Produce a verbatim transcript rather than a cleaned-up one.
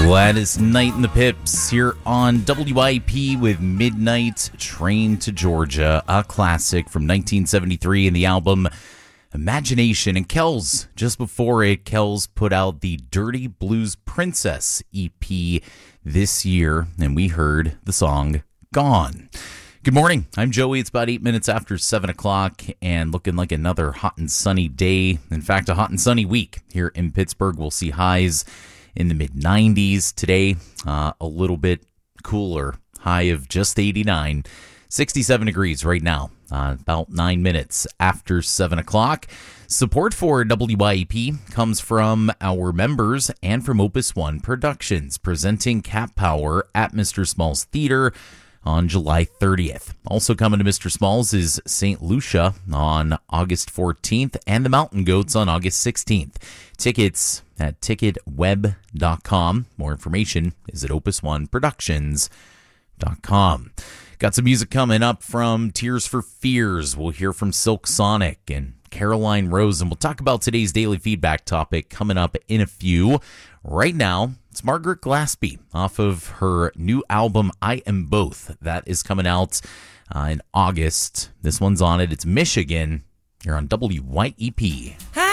Gladys Knight and the Pips here on W I P with Midnight Train to Georgia, a classic from nineteen seventy-three in the album Imagination. And Kells, just before it, Kells put out the Dirty Blues Princess E P this year, and we heard the song Gone. Good morning. I'm Joey. It's about eight minutes after seven o'clock and looking like another hot and sunny day. In fact, a hot and sunny week here in Pittsburgh. We'll see highs in the mid nineties today, uh, a little bit cooler, high of just eighty-nine, sixty-seven degrees right now, uh, about nine minutes after seven o'clock. Support for W I E P comes from our members and from Opus One Productions, presenting Cat Power at Mister Smalls Theater on July thirtieth. Also coming to Mister Smalls is Saint Lucia on August fourteenth and the Mountain Goats on August sixteenth. Tickets at ticket web dot com. More information is at opus one productions dot com. Got some music coming up from Tears for Fears. We'll hear from Silk Sonic and Caroline Rose, and we'll talk about today's daily feedback topic coming up in a few. Right now, it's Margaret Glaspie off of her new album, I Am Both. That is coming out uh, in August. This one's on it. It's Michigan here on W Y E P. Hi.